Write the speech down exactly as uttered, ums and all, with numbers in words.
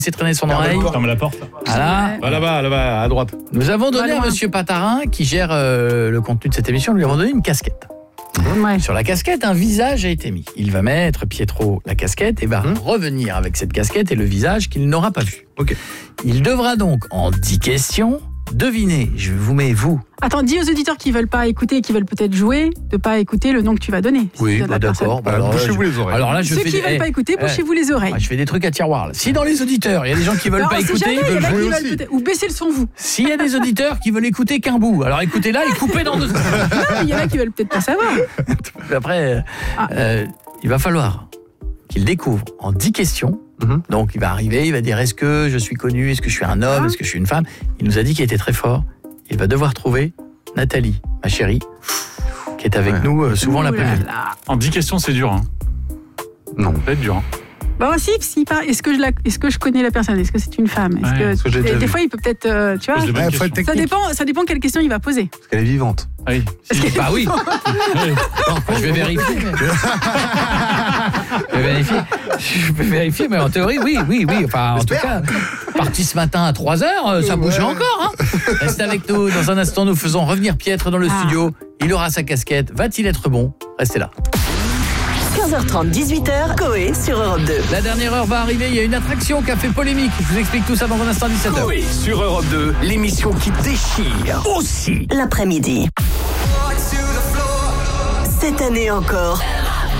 s'est traîné son oreille. Ferme la porte. Voilà. Ah, là-bas, là-bas, à droite. Nous avons donné Pas à loin. Monsieur Patarin, qui gère euh, le contenu de cette émission, nous lui avons donné une casquette. Ouais. Sur la casquette, un visage a été mis. Il va mettre, Pietro, la casquette et va Hum. revenir avec cette casquette et le visage qu'il n'aura pas vu. Ok. Il devra donc, en dix questions, deviner. Je vous mets, vous. Attends, dis aux auditeurs qui veulent pas écouter et qui veulent peut-être jouer, de pas écouter le nom que tu vas donner. Si Oui, tu donnes bah, la personne. d'accord. Bah, Bah, alors, là, bouchez-vous je- les oreilles. Alors là, je Ceux fais qui des... veulent eh, pas écouter, eh, bouchez-vous les oreilles. ah, je fais des trucs à tiroir. Là. Si dans les auditeurs, il y a des gens qui veulent Non, pas on sait écouter, jamais, ils il y en veulent a qui jouer veulent aussi. peut-être- ou baissez le son vous. S'il y a des auditeurs qui veulent écouter qu'un bout, alors écoutez là et coupez dans deux secondes. Non, mais il y en a qui veulent peut-être pas savoir. Après, euh, Ah. euh, il va falloir qu'il découvre en dix questions. Mhm. Donc il va arriver, il va dire est-ce que je suis connu, est-ce que je suis un homme, Ah. est-ce que je suis une femme. Il nous a dit qu'il était très fort. Il va devoir trouver Nathalie, ma chérie, qui est avec Ouais. nous euh, souvent Ouh là l'après-midi. là. En dix questions, c'est dur. Hein. Non. Ça va être dur. Hein. Bah si, si par- est-ce que je la, est-ce que je connais la personne, est-ce que c'est une femme, est-ce Ouais, que, parce que j'ai des, déjà des vu. fois il peut peut-être, euh, tu vois, Pose de bonnes Ouais, faut être questions. ça technique, dépend, ça dépend quelle question il va poser. parce qu'elle est vivante. Ah oui. Bah oui, Oui. je vais vérifier. je vais vérifier. Je vais vérifier, mais en théorie, oui, oui, oui. Enfin, en tout cas, parti ce matin à trois heures, euh, ça bougeait encore. Hein. Restez avec nous. Dans un instant, nous faisons revenir Pietre dans le Ah. studio. Il aura sa casquette. Va-t-il être bon? Restez là. quinze heures trente, dix-huit heures, Coé sur Europe deux. La dernière heure va arriver. Il y a une attraction qui a fait polémique. Je vous explique tout ça dans un instant, dix-sept heures. Coé sur Europe deux, l'émission qui déchire aussi. L'après-midi. Cette année encore,